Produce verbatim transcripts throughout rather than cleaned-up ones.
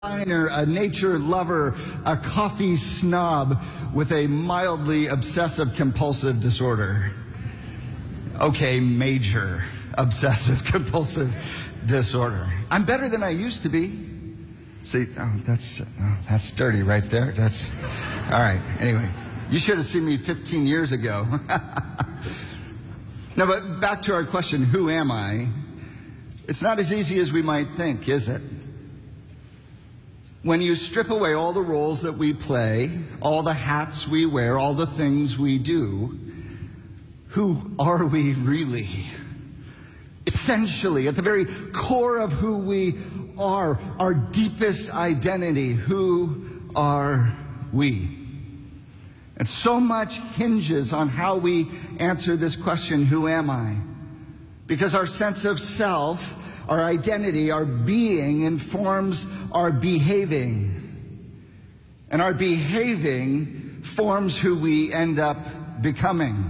A nature lover, a coffee snob with a mildly obsessive compulsive disorder. Okay, major obsessive compulsive disorder. I'm better than I used to be. See, oh, that's oh, that's dirty right there. That's all right. Anyway, you should have seen me fifteen years ago. No, but back to our question, who am I? It's not as easy as we might think, is it? When you strip away all the roles that we play, all the hats we wear, all the things we do, who are we really? Essentially, at the very core of who we are, our deepest identity, who are we? And so much hinges on how we answer this question, who am I? Because our sense of self, our identity, our being informs our behaving. And our behaving forms who we end up becoming.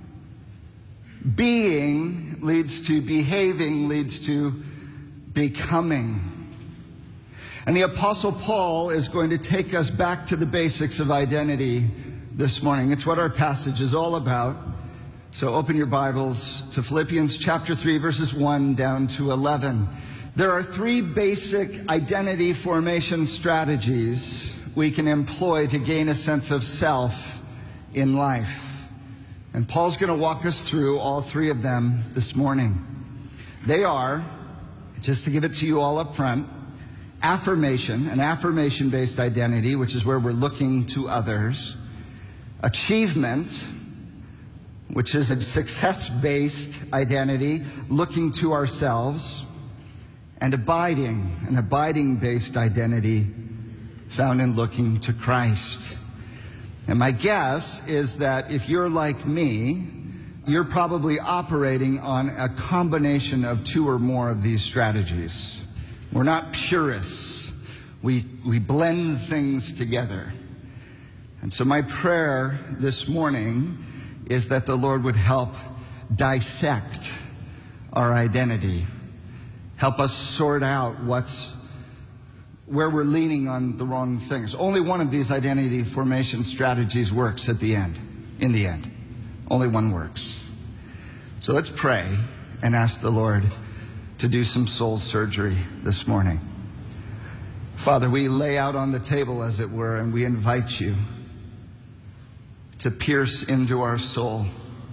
Being leads to behaving, leads to becoming. And the Apostle Paul is going to take us back to the basics of identity this morning. It's what our passage is all about. So open your Bibles to Philippians chapter three, verses one down to eleven. There are three basic identity formation strategies we can employ to gain a sense of self in life. And Paul's going to walk us through all three of them this morning. They are, just to give it to you all up front, affirmation, an affirmation-based identity, which is where we're looking to others. Achievement, which is a success-based identity, looking to ourselves. And abiding, an abiding-based identity found in looking to Christ. And my guess is that if you're like me, you're probably operating on a combination of two or more of these strategies. We're not purists. We, we blend things together. And so my prayer this morning is that the Lord would help dissect our identity. Help us sort out what's where we're leaning on the wrong things. Only one of these identity formation strategies works at the end, in the end. Only one works. So let's pray and ask the Lord to do some soul surgery this morning. Father, we lay out on the table, as it were, and we invite you to pierce into our soul,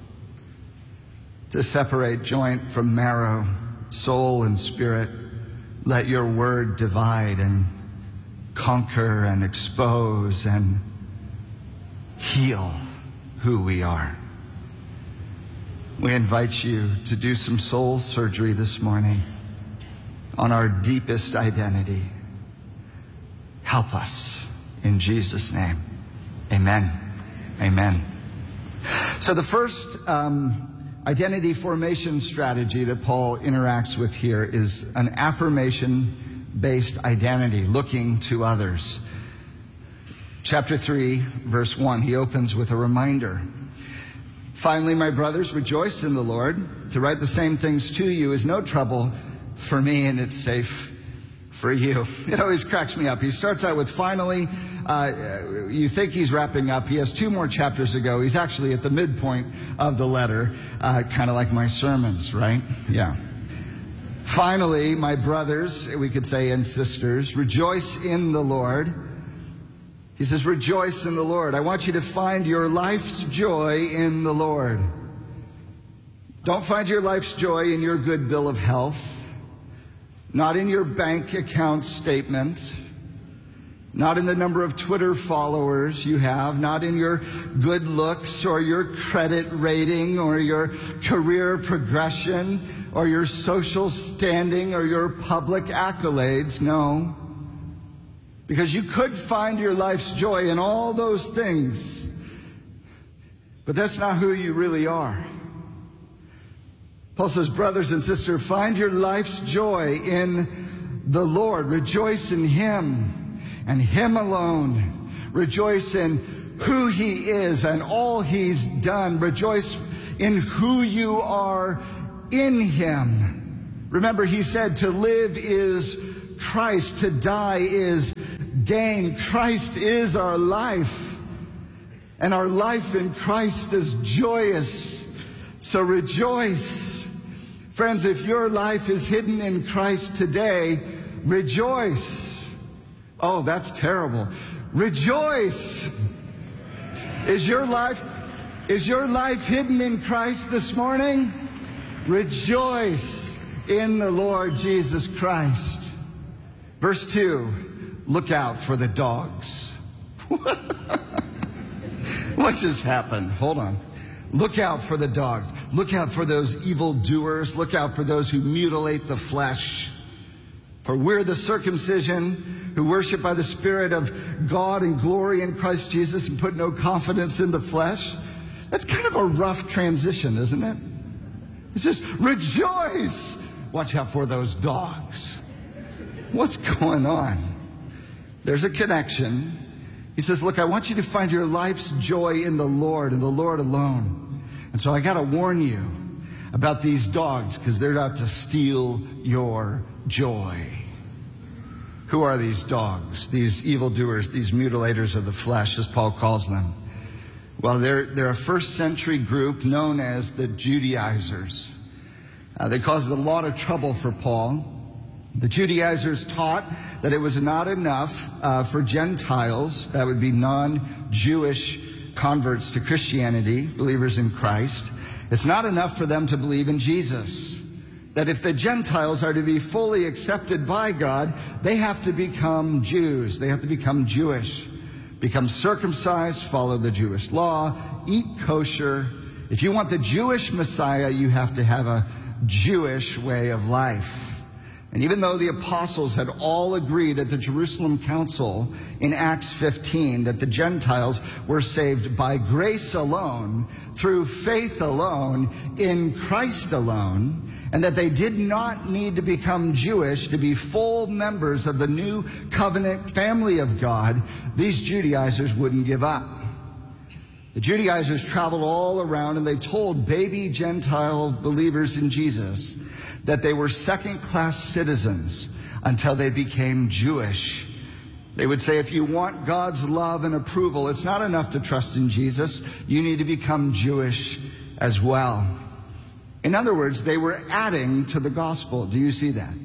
to separate joint from marrow, soul and spirit. Let your word divide and conquer and expose and heal who we are. We invite you to do some soul surgery this morning on our deepest identity. Help us in Jesus' name. Amen. Amen. So the first um, identity formation strategy that Paul interacts with here is an affirmation-based identity, looking to others. Chapter three, verse one, he opens with a reminder. Finally, my brothers, rejoice in the Lord. To write the same things to you is no trouble for me, and it's safe for you. It always cracks me up. He starts out with finally. Uh, you think he's wrapping up. He has two more chapters to go. He's actually at the midpoint of the letter, uh, kind of like my sermons, right? Yeah. Finally, my brothers, we could say, and sisters, rejoice in the Lord. He says, rejoice in the Lord. I want you to find your life's joy in the Lord. Don't find your life's joy in your good bill of health, not in your bank account statement, not in the number of Twitter followers you have, not in your good looks or your credit rating or your career progression or your social standing or your public accolades. No. Because you could find your life's joy in all those things, but that's not who you really are. Paul says, brothers and sisters, find your life's joy in the Lord. Rejoice in Him and Him alone. Rejoice in who He is and all He's done. Rejoice in who you are in Him. Remember, He said to live is Christ. To die is gain. Christ is our life. And our life in Christ is joyous. So rejoice. Friends, if your life is hidden in Christ today, rejoice. Oh, that's terrible. Rejoice. Is your life, is your life hidden in Christ this morning? Rejoice in the Lord Jesus Christ. Verse two, look out for the dogs. What just happened? Hold on. Look out for the dogs. Look out for those evildoers. Look out for those who mutilate the flesh. For we're the circumcision who worship by the Spirit of God and glory in Christ Jesus and put no confidence in the flesh. That's kind of a rough transition, isn't it? It's just rejoice. Watch out for those dogs. What's going on? There's a connection. He says, look, I want you to find your life's joy in the Lord and the Lord alone. And so I got to warn you about these dogs because they're out to steal your joy. Who are these dogs, these evildoers, these mutilators of the flesh, as Paul calls them? Well, they're, they're a first century group known as the Judaizers. Uh, they caused a lot of trouble for Paul. The Judaizers taught that it was not enough uh, for Gentiles, that would be non-Jewish converts to Christianity, believers in Christ. It's not enough for them to believe in Jesus. That if the Gentiles are to be fully accepted by God, they have to become Jews. They have to become Jewish. Become circumcised, follow the Jewish law, eat kosher. If you want the Jewish Messiah, you have to have a Jewish way of life. And even though the apostles had all agreed at the Jerusalem Council in Acts fifteen that the Gentiles were saved by grace alone, through faith alone, in Christ alone, and that they did not need to become Jewish to be full members of the new covenant family of God, these Judaizers wouldn't give up. The Judaizers traveled all around and they told baby Gentile believers in Jesus that they were second-class citizens until they became Jewish. They would say, if you want God's love and approval, it's not enough to trust in Jesus. You need to become Jewish as well. In other words, they were adding to the gospel. Do you see that?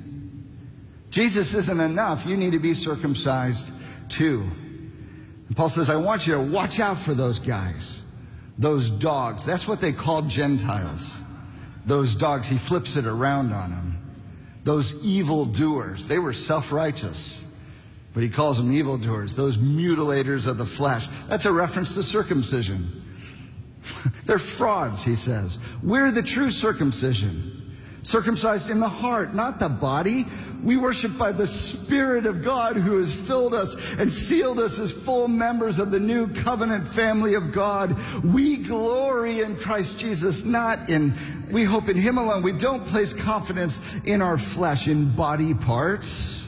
Jesus isn't enough. You need to be circumcised too. And Paul says, I want you to watch out for those guys, those dogs. That's what they called Gentiles. Those dogs, he flips it around on them. Those evildoers, they were self-righteous, but he calls them evildoers, those mutilators of the flesh. That's a reference to circumcision. They're frauds, he says. We're the true circumcision, circumcised in the heart, not the body. We worship by the Spirit of God who has filled us and sealed us as full members of the new covenant family of God. We glory in Christ Jesus, not in, we hope in him alone. We don't place confidence in our flesh, in body parts.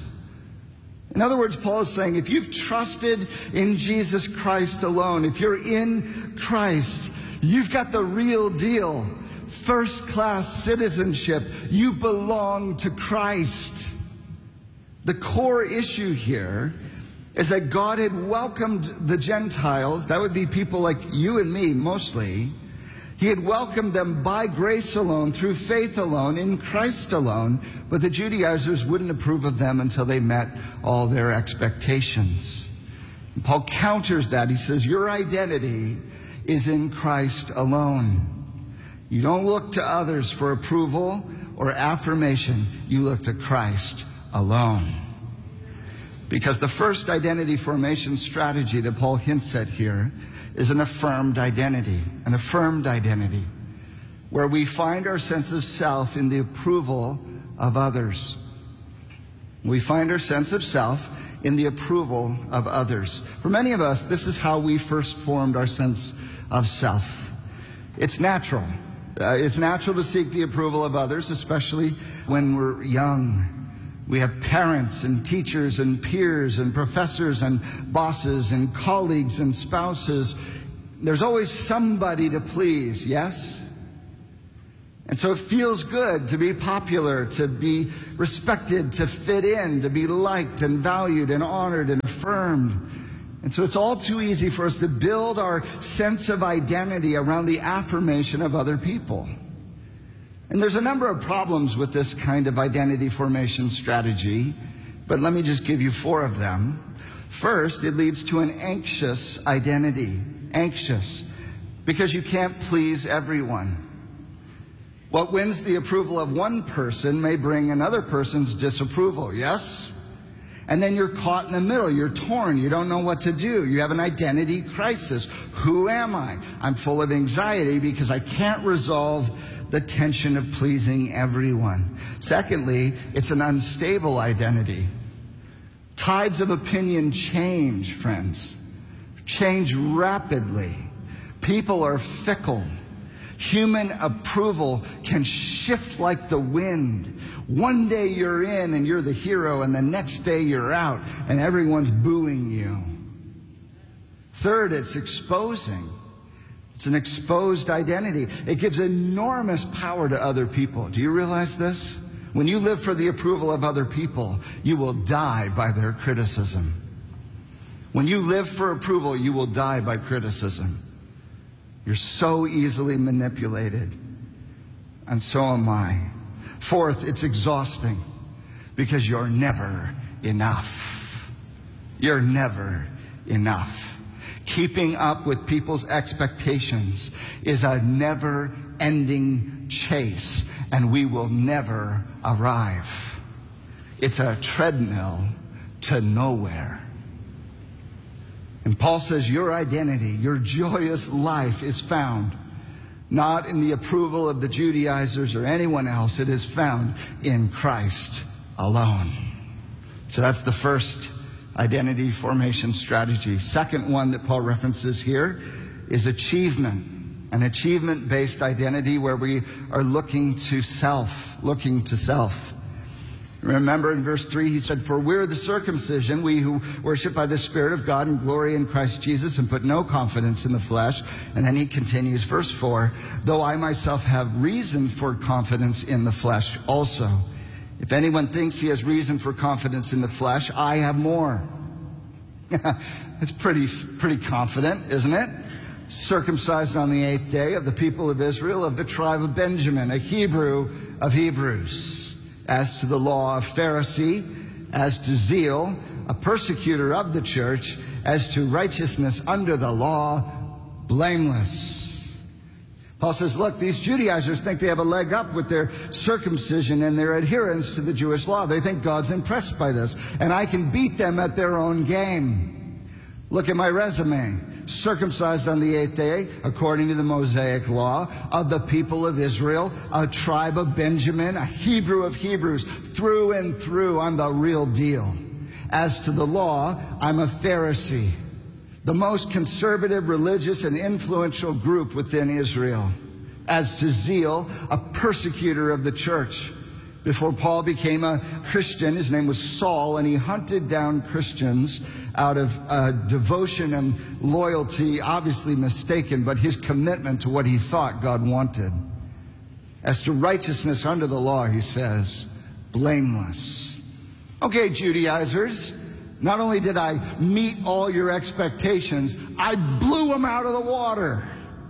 In other words, Paul is saying, if you've trusted in Jesus Christ alone, if you're in Christ, you've got the real deal. First-class citizenship. You belong to Christ. The core issue here is that God had welcomed the Gentiles. That would be people like you and me, mostly. He had welcomed them by grace alone, through faith alone, in Christ alone. But the Judaizers wouldn't approve of them until they met all their expectations. And Paul counters that. He says, your identity is in Christ alone. You don't look to others for approval or affirmation. You look to Christ alone. Because the first identity formation strategy that Paul hints at here is an affirmed identity, an affirmed identity, where we find our sense of self in the approval of others. We find our sense of self in the approval of others. For many of us, this is how we first formed our sense of self. It's natural. Uh, it's natural to seek the approval of others, especially when we're young. We have parents and teachers and peers and professors and bosses and colleagues and spouses. There's always somebody to please, yes? And so it feels good to be popular, to be respected, to fit in, to be liked and valued and honored and affirmed. And so it's all too easy for us to build our sense of identity around the affirmation of other people. And there's a number of problems with this kind of identity formation strategy, but let me just give you four of them. First, it leads to an anxious identity. Anxious, because you can't please everyone. What wins the approval of one person may bring another person's disapproval, yes? And then you're caught in the middle. You're torn. You don't know what to do. You have an identity crisis. Who am I? I'm full of anxiety because I can't resolve the tension of pleasing everyone. Secondly, it's an unstable identity. Tides of opinion change, friends. Change rapidly. People are fickle. Human approval can shift like the wind. One day you're in and you're the hero, and the next day you're out and everyone's booing you. Third, it's exposing. It's an exposed identity. It gives enormous power to other people. Do you realize this? When you live for the approval of other people, you will die by their criticism. When you live for approval, you will die by criticism. You're so easily manipulated. And so am I. Fourth, it's exhausting because you're never enough. You're never enough. Keeping up with people's expectations is a never-ending chase, and we will never arrive. It's a treadmill to nowhere. And Paul says your identity, your joyous life is found not in the approval of the Judaizers or anyone else. It is found in Christ alone. So that's the first identity formation strategy. Second one that Paul references here is achievement. An achievement-based identity where we are looking to self, looking to self. Remember in verse three, he said, "For we're the circumcision, we who worship by the Spirit of God and glory in Christ Jesus and put no confidence in the flesh." And then he continues, verse four, "Though I myself have reason for confidence in the flesh also. If anyone thinks he has reason for confidence in the flesh, I have more." It's pretty, pretty confident, isn't it? Circumcised on the eighth day, of the people of Israel, of the tribe of Benjamin, a Hebrew of Hebrews. As to the law, a Pharisee. As to zeal, a persecutor of the church. As to righteousness under the law, blameless. Paul says, look, these Judaizers think they have a leg up with their circumcision and their adherence to the Jewish law. They think God's impressed by this, and I can beat them at their own game. Look at my resume. Circumcised on the eighth day, according to the Mosaic law, of the people of Israel, a tribe of Benjamin, a Hebrew of Hebrews, through and through. I'm the real deal. As to the law, I'm a Pharisee, the most conservative, religious, and influential group within Israel. As to zeal, a persecutor of the church. Before Paul became a Christian, his name was Saul, and he hunted down Christians out of uh, devotion and loyalty, obviously mistaken, but his commitment to what he thought God wanted. As to righteousness under the law, he says, blameless. Okay, Judaizers, not only did I meet all your expectations, I blew them out of the water.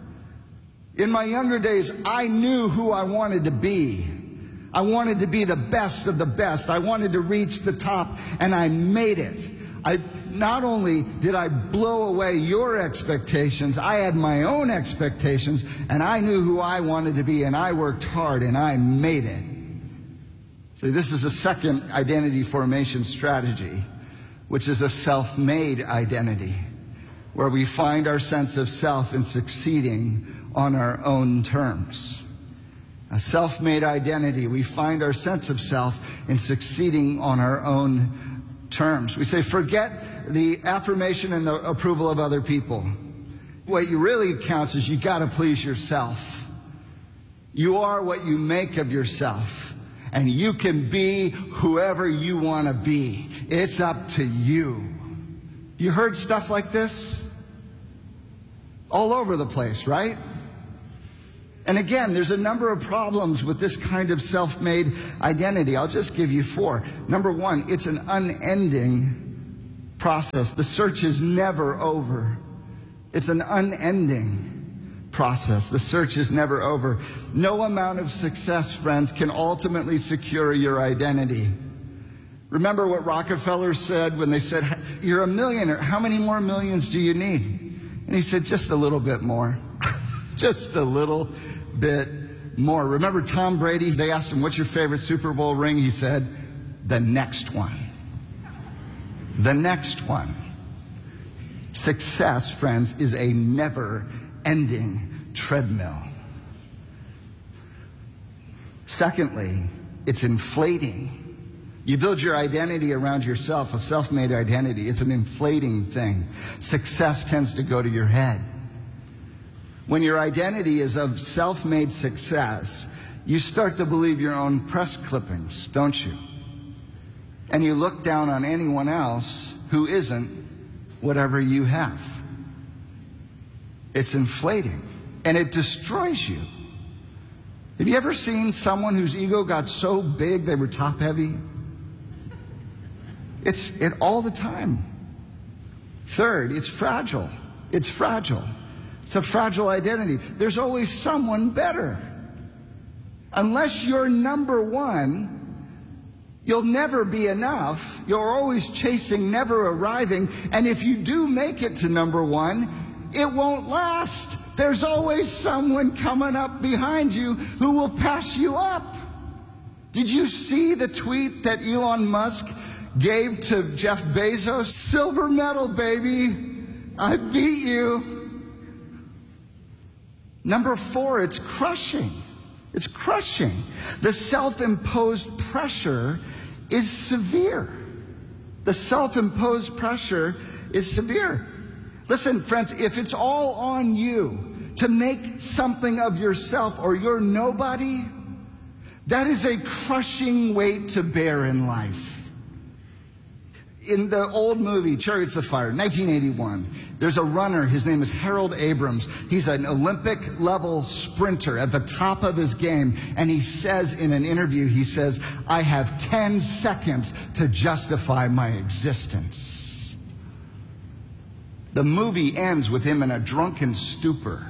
In my younger days, I knew who I wanted to be. I wanted to be the best of the best. I wanted to reach the top, and I made it. I not only did I blow away your expectations, I had my own expectations, and I knew who I wanted to be, and I worked hard, and I made it. So this is a second identity formation strategy, which is a self-made identity, where we find our sense of self in succeeding on our own terms. A self-made identity. We find our sense of self in succeeding on our own terms. We say, forget the affirmation and the approval of other people. What you really counts is you got to please yourself. You are what you make of yourself, and you can be whoever you want to be. It's up to you. You heard stuff like this all over the place, right? And again, there's a number of problems with this kind of self-made identity. I'll just give you four. Number one, it's an unending process. The search is never over. It's an unending process. The search is never over. No amount of success, friends, can ultimately secure your identity. Remember what Rockefeller said when they said, "You're a millionaire. How many more millions do you need?" And he said, "Just a little bit more." Just a little bit more. Remember Tom Brady? They asked him, "What's your favorite Super Bowl ring?" He said, "The next one." The next one. Success, friends, is a never-ending treadmill. Secondly, it's inflating. You build your identity around yourself, a self-made identity. It's an inflating thing. Success tends to go to your head. When your identity is of self-made success, you start to believe your own press clippings, don't you? And you look down on anyone else who isn't whatever you have. It's inflating, and it destroys you. Have you ever seen someone whose ego got so big they were top-heavy? It's it all the time. Third, it's fragile. It's fragile. It's a fragile identity. There's always someone better. Unless you're number one, you'll never be enough. You're always chasing, never arriving. And if you do make it to number one, it won't last. There's always someone coming up behind you who will pass you up. Did you see the tweet that Elon Musk gave to Jeff Bezos? "Silver medal, baby. I beat you." Number four, it's crushing. It's crushing. The self-imposed pressure is severe. The self-imposed pressure is severe. Listen, friends, if it's all on you to make something of yourself or you're nobody, that is a crushing weight to bear in life. In the old movie, Chariots of Fire, nineteen eighty-one, there's a runner. His name is Harold Abrams. He's an Olympic-level sprinter at the top of his game. And he says in an interview, he says, "I have ten seconds to justify my existence." The movie ends with him in a drunken stupor.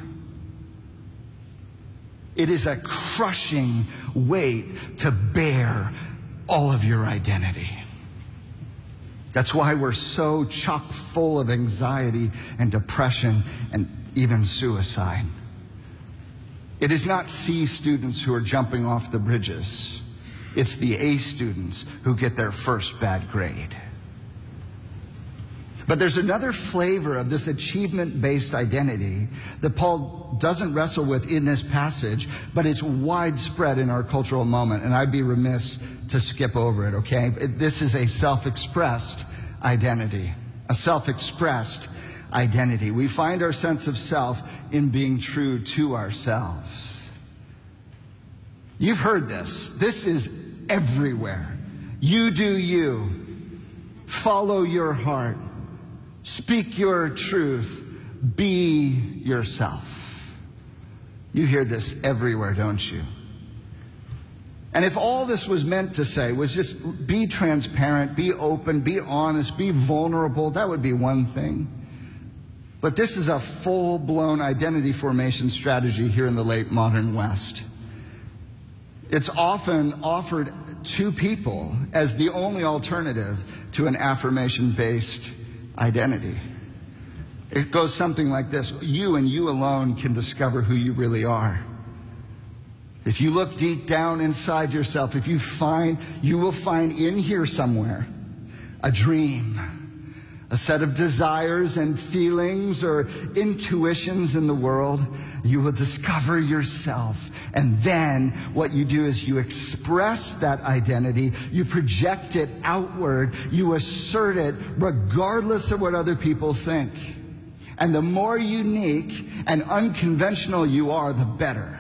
It is a crushing weight to bear all of your identity. That's why we're so chock full of anxiety and depression and even suicide. It is not C students who are jumping off the bridges. It's the A students who get their first bad grade. But there's another flavor of this achievement-based identity that Paul doesn't wrestle with in this passage, but it's widespread in our cultural moment, and I'd be remiss to skip over it, okay? This is a self-expressed identity, a self-expressed identity. We find our sense of self in being true to ourselves. You've heard this. This is everywhere. You do you. Follow your heart. Speak your truth. Be yourself. You hear this everywhere, don't you? And if all this was meant to say was just be transparent, be open, be honest, be vulnerable, that would be one thing. But this is a full-blown identity formation strategy here in the late modern West. It's often offered to people as the only alternative to an affirmation-based identity. It goes something like this: you and you alone can discover who you really are. If you look deep down inside yourself, if you find, you will find in here somewhere a dream, a set of desires and feelings or intuitions in the world. You will discover yourself. And then what you do is you express that identity, you project it outward, you assert it regardless of what other people think. And the more unique and unconventional you are, the better.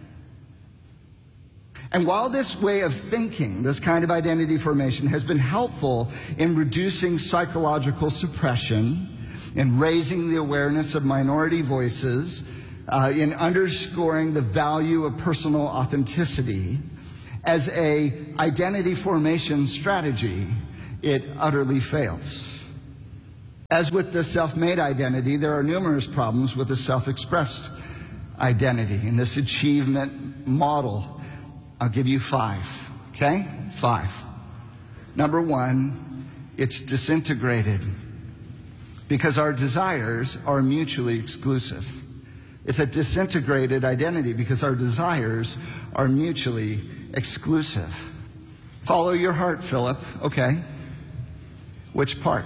And while this way of thinking, this kind of identity formation, has been helpful in reducing psychological suppression and raising the awareness of minority voices, uh, in underscoring the value of personal authenticity as a identity formation strategy, it utterly fails. As with the self-made identity, there are numerous problems with the self-expressed identity. In this achievement model, I'll give you five, okay? Five. Number one, it's disintegrated because our desires are mutually exclusive. It's a disintegrated identity because our desires are mutually exclusive. Follow your heart, Philip. Okay. Which part?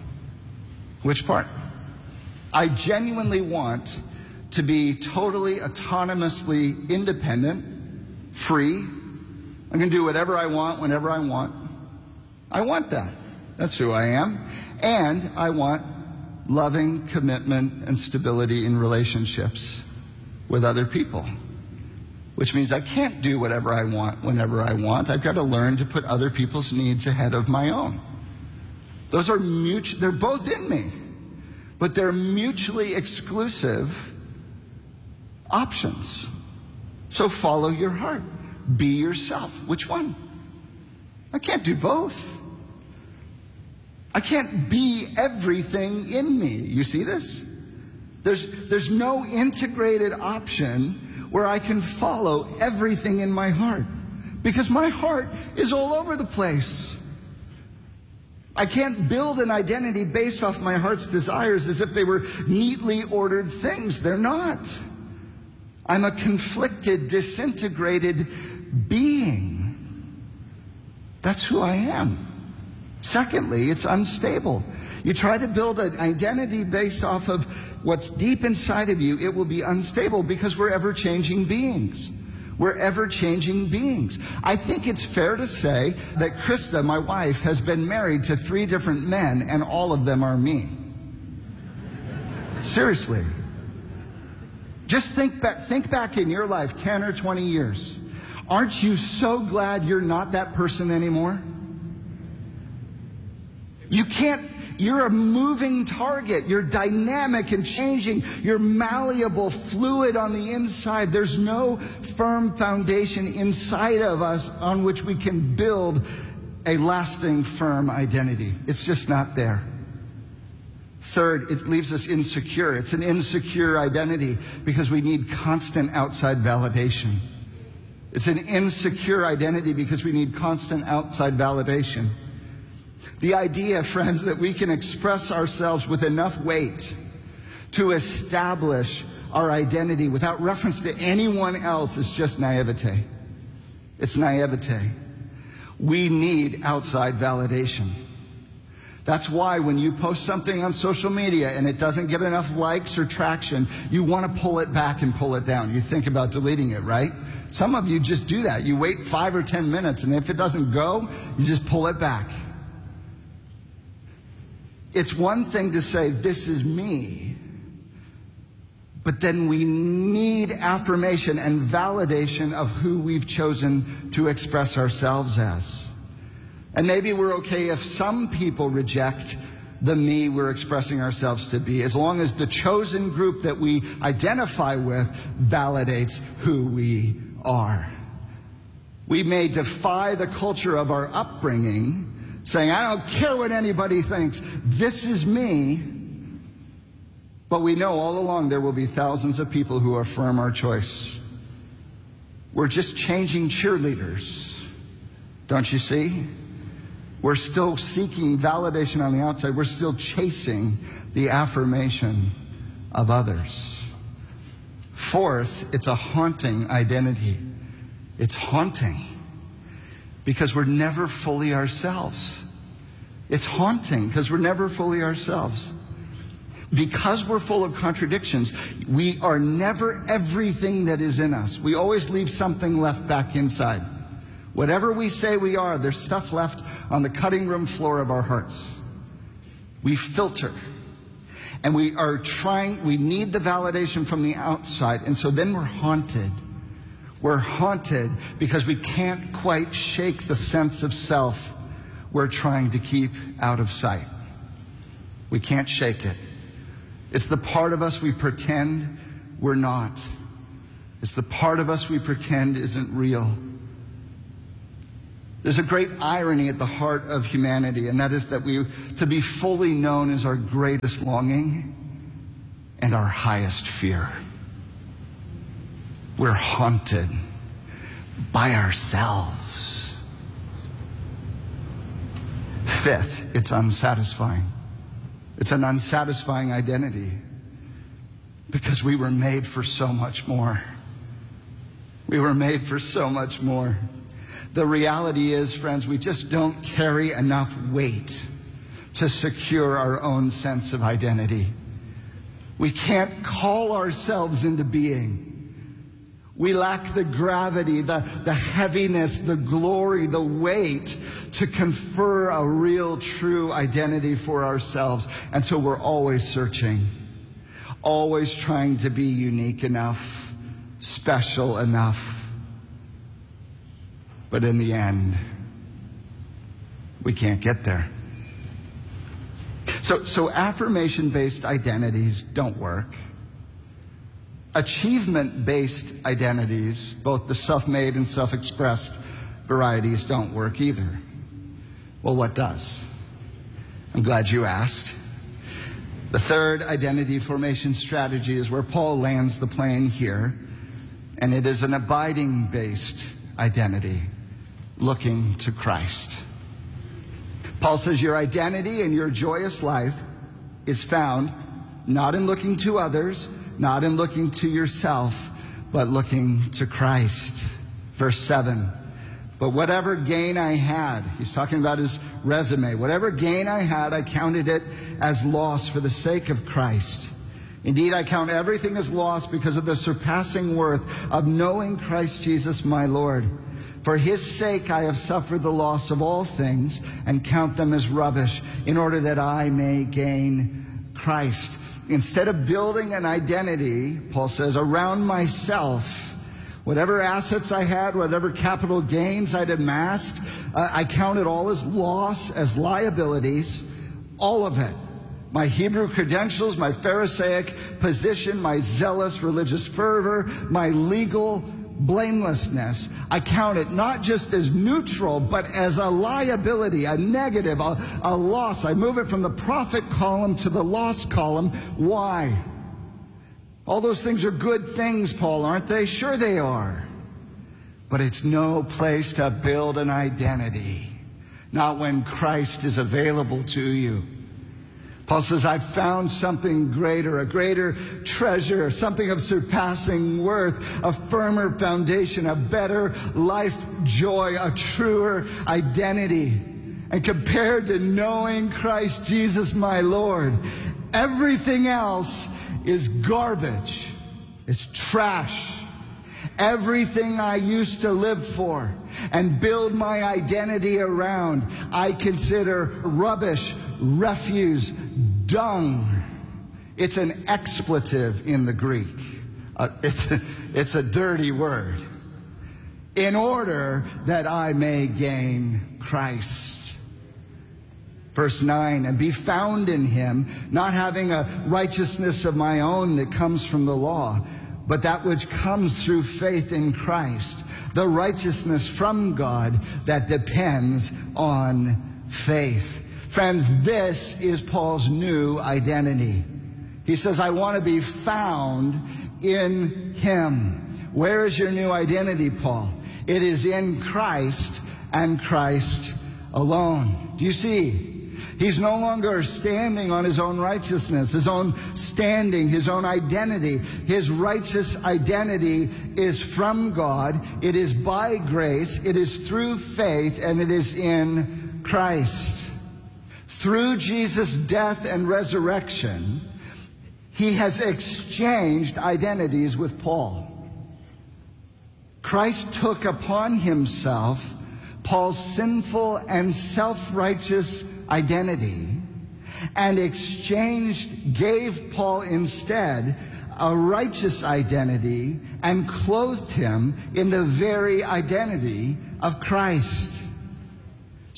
Which part? I genuinely want to be totally autonomously independent, free. I'm going to do whatever I want, whenever I want. I want that. That's who I am. And I want loving commitment and stability in relationships with other people. Which means I can't do whatever I want, whenever I want. I've got to learn to put other people's needs ahead of my own. Those are mutual, they're both in me, but they're mutually exclusive options. So follow your heart. Be yourself. Which one? I can't do both. I can't be everything in me. You see this? There's, there's no integrated option where I can follow everything in my heart, because my heart is all over the place. I can't build an identity based off my heart's desires as if they were neatly ordered things. They're not. I'm a conflicted, disintegrated being. That's who I am. Secondly, it's unstable. You try to build an identity based off of what's deep inside of you, it will be unstable because we're ever-changing beings. We're ever-changing beings. I think it's fair to say that Krista, my wife, has been married to three different men, and all of them are me. Seriously. Just think back, think back in your life ten or twenty years. Aren't you so glad you're not that person anymore? You can't, you're a moving target. You're dynamic and changing. You're malleable, fluid on the inside. There's no firm foundation inside of us on which we can build a lasting, firm identity. It's just not there. Third, it leaves us insecure. It's an insecure identity because we need constant outside validation. It's an insecure identity because we need constant outside validation. The idea, friends, that we can express ourselves with enough weight to establish our identity without reference to anyone else is just naivete. It's naivete. We need outside validation. That's why when you post something on social media and it doesn't get enough likes or traction, you want to pull it back and pull it down. You think about deleting it, right? Some of you just do that. You wait five or ten minutes, and if it doesn't go, you just pull it back. It's one thing to say, this is me. But then we need affirmation and validation of who we've chosen to express ourselves as. And maybe we're okay if some people reject the me we're expressing ourselves to be, as long as the chosen group that we identify with validates who we are. We may defy the culture of our upbringing, saying, I don't care what anybody thinks, this is me. But we know all along there will be thousands of people who affirm our choice. We're just changing cheerleaders. Don't you see? We're still seeking validation on the outside. We're still chasing the affirmation of others. Fourth, it's a haunting identity. It's haunting because we're never fully ourselves. It's haunting because we're never fully ourselves. Because we're full of contradictions, we are never everything that is in us. We always leave something left back inside. Whatever we say we are, there's stuff left on the cutting room floor of our hearts. We filter. And we are trying, we need the validation from the outside. And so then we're haunted. We're haunted because we can't quite shake the sense of self we're trying to keep out of sight. We can't shake it. It's the part of us we pretend we're not. It's the part of us we pretend isn't real. There's a great irony at the heart of humanity, and that is that we, to be fully known is our greatest longing and our highest fear. We're haunted by ourselves. Fifth, it's unsatisfying. It's an unsatisfying identity because we were made for so much more. We were made for so much more. The reality is, friends, we just don't carry enough weight to secure our own sense of identity. We can't call ourselves into being. We lack the gravity, the, the heaviness, the glory, the weight to confer a real, true identity for ourselves. And so we're always searching, always trying to be unique enough, special enough. But in the end, we can't get there. So, so affirmation-based identities don't work. Achievement-based identities, both the self-made and self-expressed varieties, don't work either. Well, what does? I'm glad you asked. The third identity formation strategy is where Paul lands the plane here, and it is an abiding-based identity, looking to Christ. Paul says your identity and your joyous life is found not in looking to others, not in looking to yourself, but looking to Christ. Verse seven, but whatever gain I had, he's talking about his resume, whatever gain I had, I counted it as loss for the sake of Christ. Indeed, I count everything as loss because of the surpassing worth of knowing Christ Jesus my Lord. For his sake I have suffered the loss of all things and count them as rubbish in order that I may gain Christ. Instead of building an identity, Paul says, around myself, whatever assets I had, whatever capital gains I'd amassed, uh, I counted all as loss, as liabilities, all of it. My Hebrew credentials, my Pharisaic position, my zealous religious fervor, my legal blamelessness, I count it not just as neutral, but as a liability, a negative, a, a loss. I move it from the profit column to the loss column. Why? All those things are good things, Paul, aren't they? Sure they are. But it's no place to build an identity, not when Christ is available to you. Paul says, I've found something greater, a greater treasure, something of surpassing worth, a firmer foundation, a better life joy, a truer identity. And compared to knowing Christ Jesus my Lord, everything else is garbage. It's trash. Everything I used to live for and build my identity around, I consider rubbish, refuse, dung. It's an expletive in the Greek. Uh, it's, a, it's a dirty word. In order that I may gain Christ. Verse nine, and be found in him, not having a righteousness of my own that comes from the law, but that which comes through faith in Christ, the righteousness from God that depends on faith. Friends, this is Paul's new identity. He says, I want to be found in him. Where is your new identity, Paul? It is in Christ and Christ alone. Do you see? He's no longer standing on his own righteousness, his own standing, his own identity. His righteous identity is from God. It is by grace. It is through faith, and it is in Christ. Through Jesus' death and resurrection, he has exchanged identities with Paul. Christ took upon himself Paul's sinful and self-righteous identity and exchanged, gave Paul instead a righteous identity and clothed him in the very identity of Christ.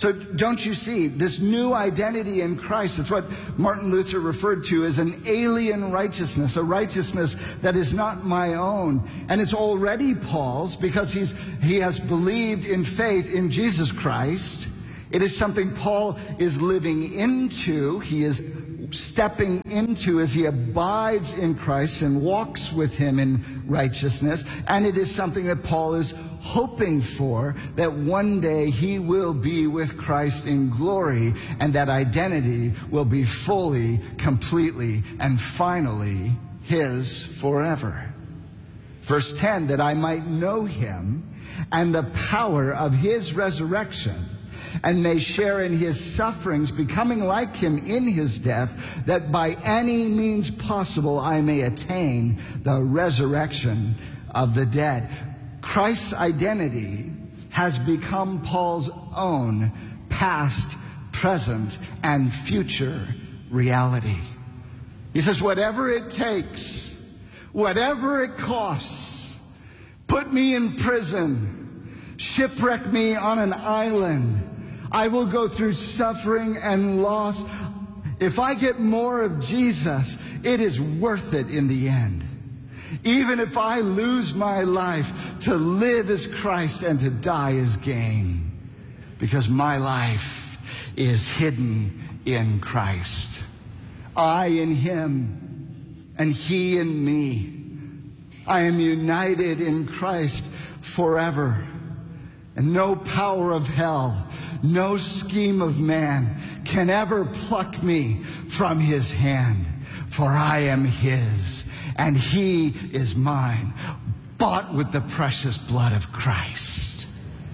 So don't you see this new identity in Christ? It's what Martin Luther referred to as an alien righteousness, a righteousness that is not my own. And it's already Paul's because he's, he has believed in faith in Jesus Christ. It is something Paul is living into. He is stepping into as he abides in Christ and walks with him in righteousness. And it is something that Paul is hoping for, that one day he will be with Christ in glory, and that identity will be fully, completely, and finally his forever. Verse ten, that I might know him and the power of his resurrection, and may share in his sufferings, becoming like him in his death, that by any means possible I may attain the resurrection of the dead. Christ's identity has become Paul's own past, present, and future reality. He says, whatever it takes, whatever it costs, put me in prison, shipwreck me on an island, I will go through suffering and loss. If I get more of Jesus, it is worth it in the end. Even if I lose my life, to live as Christ and to die as gain, because my life is hidden in Christ. I in him and he in me. I am united in Christ forever. And no power of hell, no scheme of man can ever pluck me from his hand, for I am his and he is mine, bought with the precious blood of Christ.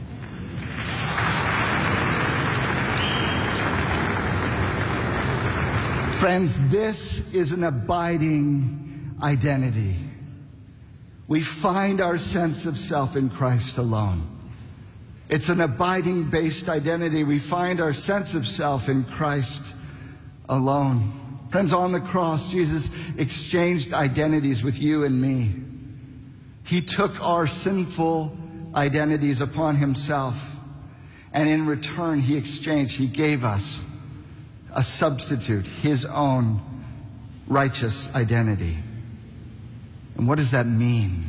Friends, this is an abiding identity. We find our sense of self in Christ alone. It's an abiding-based identity. We find our sense of self in Christ alone. Friends, on the cross, Jesus exchanged identities with you and me. He took our sinful identities upon himself, and in return, he exchanged, he gave us a substitute, his own righteous identity. And what does that mean?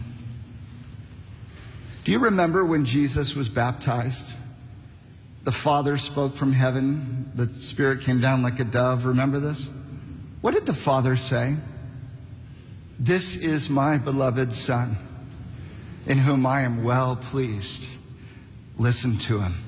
Do you remember when Jesus was baptized? The Father spoke from heaven. The Spirit came down like a dove. Remember this? What did the Father say? This is my beloved Son, in whom I am well pleased. Listen to him.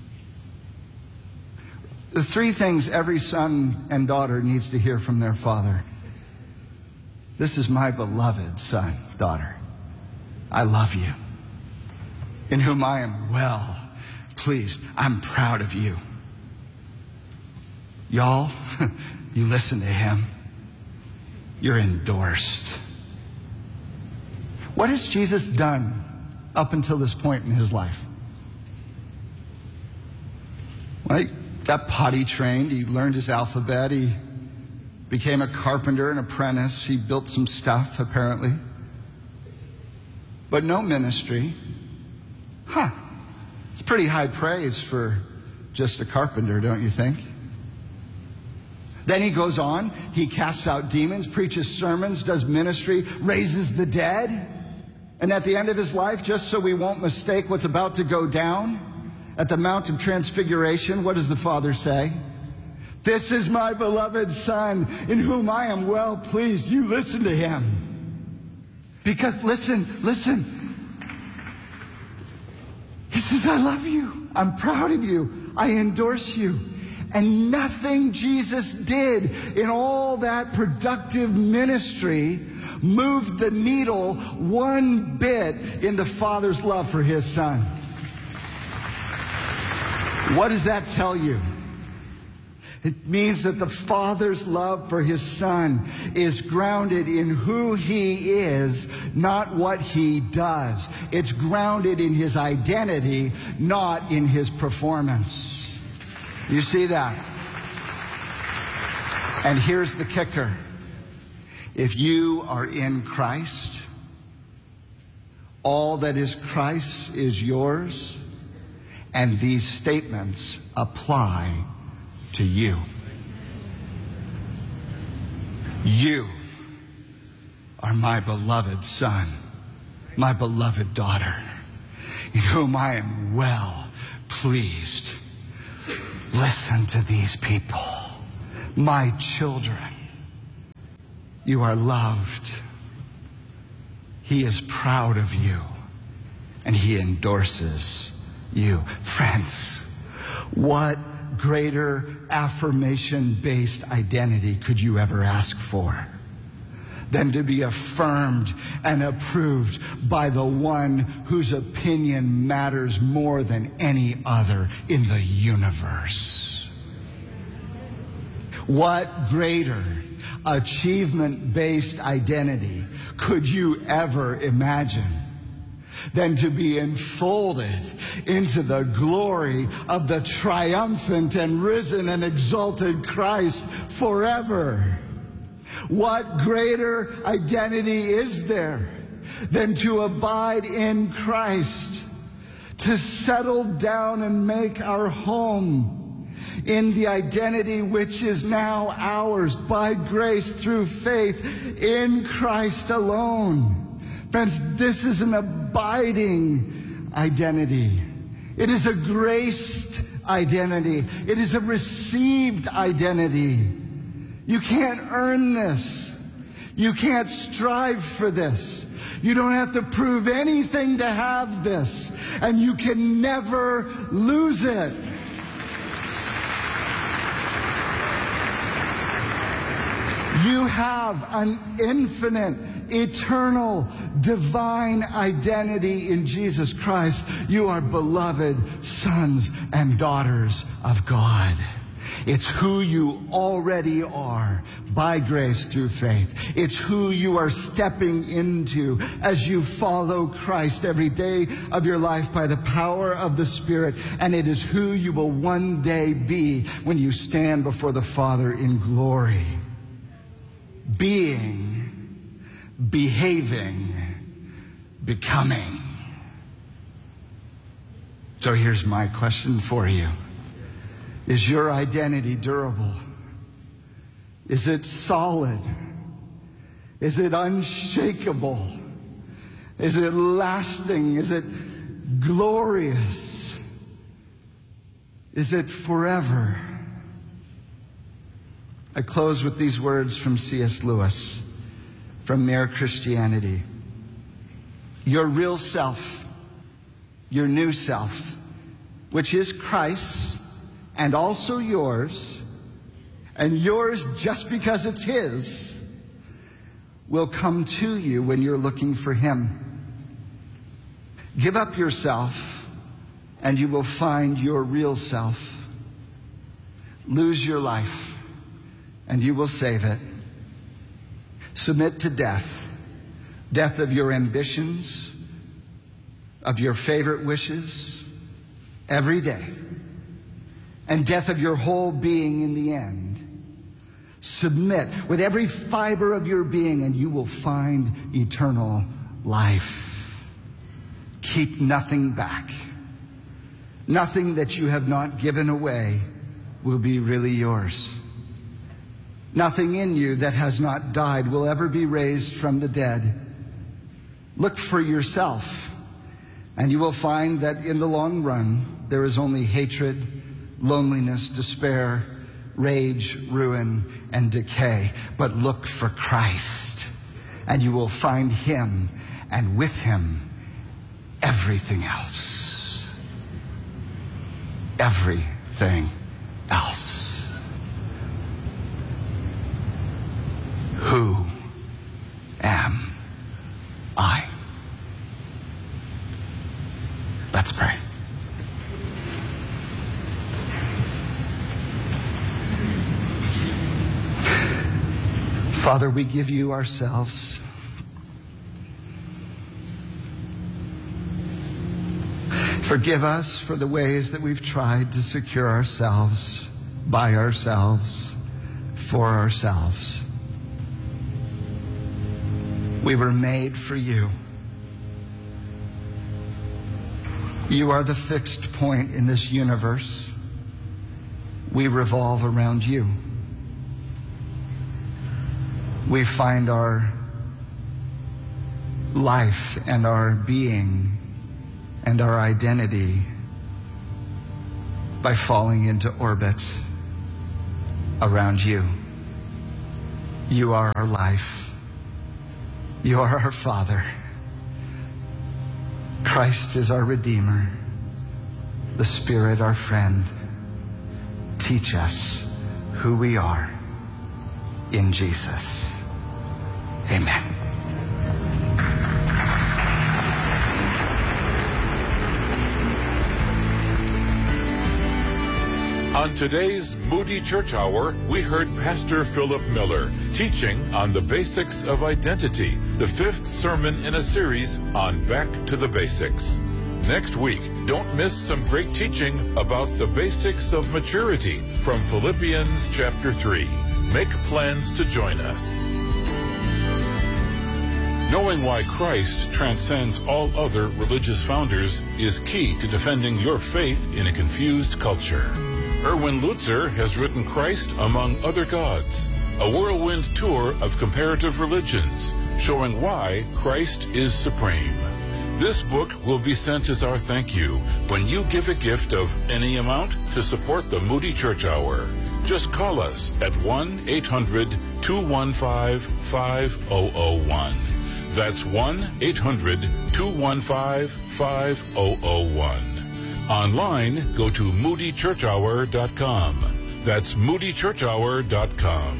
The three things every son and daughter needs to hear from their father. This is my beloved son, daughter. I love you, in whom I am well pleased. I'm proud of you. Y'all, you listen to him. You're endorsed. What has Jesus done up until this point in his life? Well, he got potty trained. He learned his alphabet. He became a carpenter, an apprentice. He built some stuff, apparently. But no ministry. Huh. It's pretty high praise for just a carpenter, don't you think? Then he goes on. He casts out demons, preaches sermons, does ministry, raises the dead. And at the end of his life, just so we won't mistake what's about to go down, at the Mount of Transfiguration, what does the Father say? This is my beloved Son, in whom I am well pleased. You listen to him. Because listen, listen. He says, I love you. I'm proud of you. I endorse you. And nothing Jesus did in all that productive ministry moved the needle one bit in the Father's love for his Son. What does that tell you? It means that the Father's love for his Son is grounded in who he is, not what he does. It's grounded in his identity, not in his performance. You see that? And here's the kicker. If you are in Christ, all that is Christ's is yours, and these statements apply to you. You are my beloved son, my beloved daughter, in whom I am well pleased. Listen to these people, my children. You are loved. He is proud of you, and he endorses you. Friends, what greater affirmation-based identity could you ever ask for than to be affirmed and approved by the one whose opinion matters more than any other in the universe? What greater achievement-based identity could you ever imagine than to be enfolded into the glory of the triumphant and risen and exalted Christ forever? What greater identity is there than to abide in Christ, to settle down and make our home in the identity which is now ours by grace through faith in Christ alone? Friends, this is an abiding identity. It is a graced identity. It is a received identity. You can't earn this. You can't strive for this. You don't have to prove anything to have this. And you can never lose it. You have an infinite, eternal, divine identity in Jesus Christ. You are beloved sons and daughters of God. It's who you already are by grace through faith. It's who you are stepping into as you follow Christ every day of your life by the power of the Spirit. And it is who you will one day be when you stand before the Father in glory. Being, behaving, becoming. So here's my question for you. Is your identity durable? Is it solid? Is it unshakable? Is it lasting? Is it glorious? Is it forever? I close with these words from C S Lewis, from Mere Christianity. Your real self, your new self, which is Christ's and also yours, and yours just because it's his, will come to you when you're looking for him. Give up yourself, and you will find your real self. Lose your life, and you will save it. Submit to death, death of your ambitions, of your favorite wishes, every day, and death of your whole being in the end. Submit with every fiber of your being, and you will find eternal life. Keep nothing back. Nothing that you have not given away will be really yours. Nothing in you that has not died will ever be raised from the dead. Look for yourself, and you will find that in the long run, there is only hatred, loneliness, despair, rage, ruin, and decay. But look for Christ, and you will find him, and with him, everything else. Everything else. Who am I? Let's pray. Father, we give you ourselves. Forgive us for the ways that we've tried to secure ourselves, by ourselves, for ourselves. We were made for you. You are the fixed point in this universe. we revolve around you. We find our life and our being and our identity by falling into orbit around you. You are our life. You are our Father. Christ is our Redeemer. The Spirit our friend. Teach us who we are in Jesus. Amen. On today's Moody Church Hour, we heard Pastor Philip Miller teaching on the basics of identity, the fifth sermon in a series on Back to the Basics. Next week, don't miss some great teaching about the basics of maturity from Philippians chapter three. Make plans to join us. Knowing why Christ transcends all other religious founders is key to defending your faith in a confused culture. Erwin Lutzer has written Christ Among Other Gods, a whirlwind tour of comparative religions, showing why Christ is supreme. This book will be sent as our thank you when you give a gift of any amount to support the Moody Church Hour. Just call us at one eight hundred two one five five zero zero one. That's one eight hundred two one five five zero zero one. Online, go to moody church hour dot com. That's moody church hour dot com.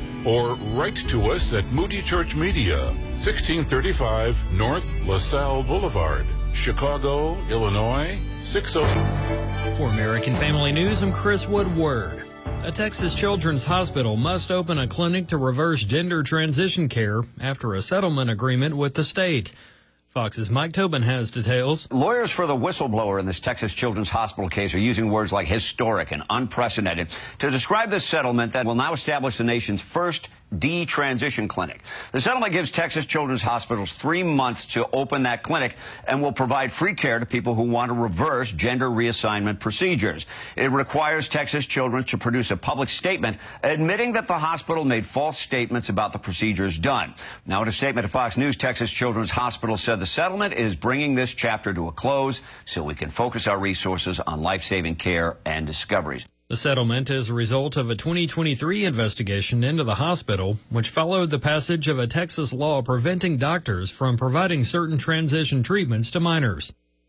Or write to us at Moody Church Media, sixteen thirty-five North LaSalle Boulevard, Chicago, Illinois, six oh six. For American Family News, I'm Chris Woodward. A Texas Children's Hospital must open a clinic to reverse gender transition care after a settlement agreement with the state. Fox's Mike Tobin has details. Lawyers for the whistleblower in this Texas Children's Hospital case are using words like historic and unprecedented to describe this settlement that will now establish the nation's first detransition clinic. The settlement gives Texas Children's Hospitals three months to open that clinic and will provide free care to people who want to reverse gender reassignment procedures. It requires Texas Children to produce a public statement admitting that the hospital made false statements about the procedures done. Now, in a statement to Fox News, Texas Children's Hospital said the settlement is bringing this chapter to a close so we can focus our resources on life-saving care and discoveries. The settlement is a result of a twenty twenty-three investigation into the hospital, which followed the passage of a Texas law preventing doctors from providing certain transition treatments to minors.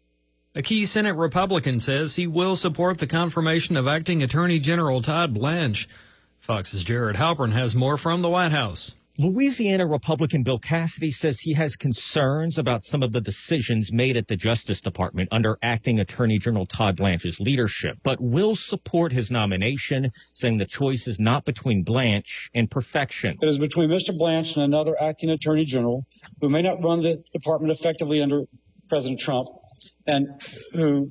A key Senate Republican says he will support the confirmation of Acting Attorney General Todd Blanche. Fox's Jared Halpern has more from the White House. Louisiana Republican Bill Cassidy says he has concerns about some of the decisions made at the Justice Department under Acting Attorney General Todd Blanche's leadership, but will support his nomination, saying the choice is not between Blanche and perfection. It is between Mister Blanche and another Acting Attorney General who may not run the department effectively under President Trump and who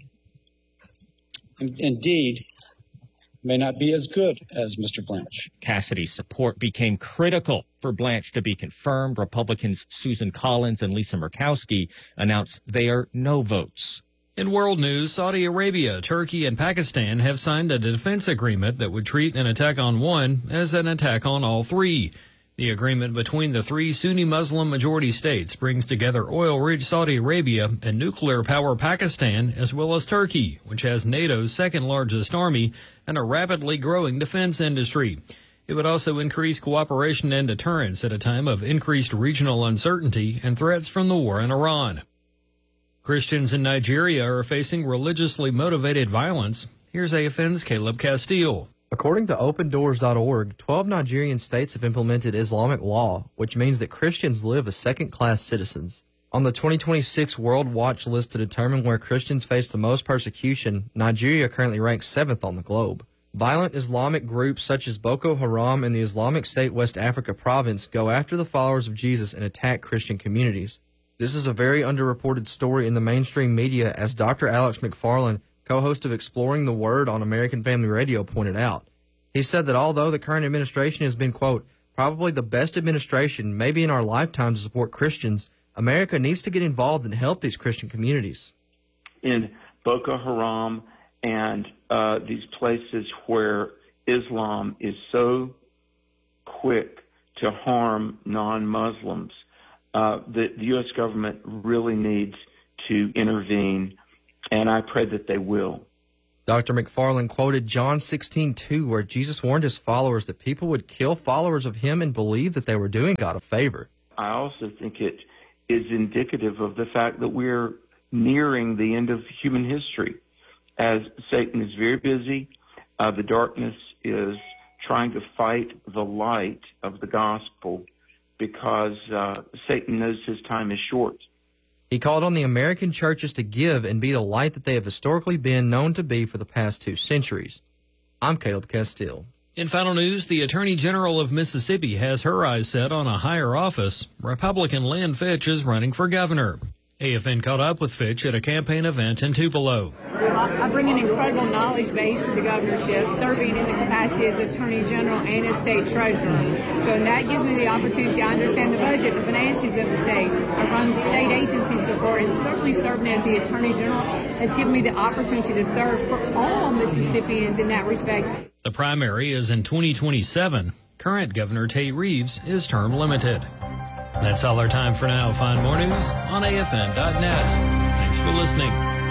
in- indeed may not be as good as Mister Blanche. Cassidy's support became critical for Blanche to be confirmed. Republicans Susan Collins and Lisa Murkowski announced they are no votes. In world news, Saudi Arabia, Turkey, and Pakistan have signed a defense agreement that would treat an attack on one as an attack on all three. The agreement between the three Sunni Muslim majority states brings together oil-rich Saudi Arabia and nuclear-power Pakistan, as well as Turkey, which has NATO's second-largest army and a rapidly growing defense industry. It would also increase cooperation and deterrence at a time of increased regional uncertainty and threats from the war in Iran. Christians in Nigeria are facing religiously motivated violence. Here's A F N's Caleb Castile. According to open doors dot org, twelve Nigerian states have implemented Islamic law, which means that Christians live as second-class citizens. On the twenty twenty-six World Watch list to determine where Christians face the most persecution, Nigeria currently ranks seventh on the globe. Violent Islamic groups such as Boko Haram and the Islamic State West Africa province go after the followers of Jesus and attack Christian communities. This is a very underreported story in the mainstream media, as Doctor Alex McFarland, co-host of Exploring the Word on American Family Radio, pointed out. He said that although the current administration has been, quote, probably the best administration maybe in our lifetime to support Christians, America needs to get involved and help these Christian communities. In Boko Haram and uh, these places where Islam is so quick to harm non-Muslims, uh, the, the U S government really needs to intervene, and I pray that they will. Doctor McFarland quoted John sixteen two, where Jesus warned his followers that people would kill followers of him and believe that they were doing God a favor. I also think it is indicative of the fact that we're nearing the end of human history, as Satan is very busy. Uh, the darkness is trying to fight the light of the gospel because uh, Satan knows his time is short. He called on the American churches to give and be the light that they have historically been known to be for the past two centuries. I'm Caleb Castile. In final news, the Attorney General of Mississippi has her eyes set on a higher office. Republican Lynn Fitch is running for governor. A F N caught up with Fitch at a campaign event in Tupelo. I bring an incredible knowledge base to the governorship, serving in the capacity as Attorney General and as State Treasurer. So that gives me the opportunity. I understand the budget, the finances of the state. I've run state agencies before, and certainly serving as the Attorney General has given me the opportunity to serve for all Mississippians in that respect. The primary is in twenty twenty-seven. Current Governor Tate Reeves is term limited. That's all our time for now. Find more news on A F N dot net. Thanks for listening.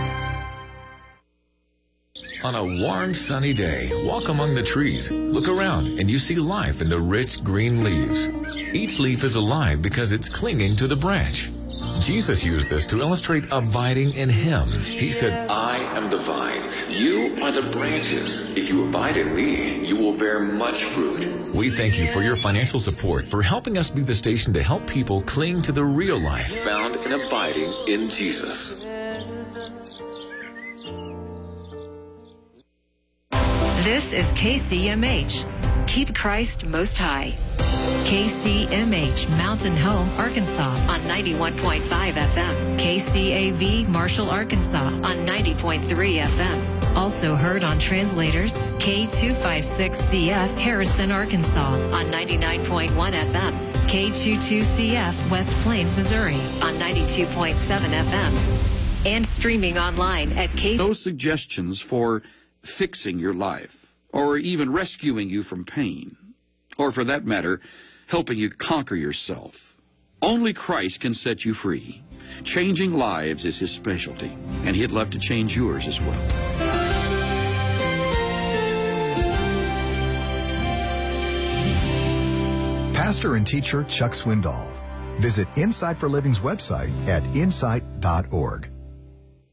On a warm, sunny day, walk among the trees. Look around, and you see life in the rich green leaves. Each leaf is alive because it's clinging to the branch. Jesus used this to illustrate abiding in Him. He said, I am the vine. You are the branches. If you abide in me, you will bear much fruit. We thank you for your financial support, for helping us be the station to help people cling to the real life found in abiding in Jesus. This is K C M H. Keep Christ most high. K C M H Mountain Home, Arkansas on ninety-one point five F M. K C A V Marshall, Arkansas on ninety point three F M. Also heard on translators K two fifty-six C F Harrison, Arkansas on ninety-nine point one F M. K twenty-two C F West Plains, Missouri on ninety-two point seven F M. And streaming online at K. Those suggestions for fixing your life, or even rescuing you from pain, or for that matter, helping you conquer yourself. Only Christ can set you free. Changing lives is His specialty, and He'd love to change yours as well. Pastor and teacher Chuck Swindoll. Visit Insight for Living's website at insight dot org.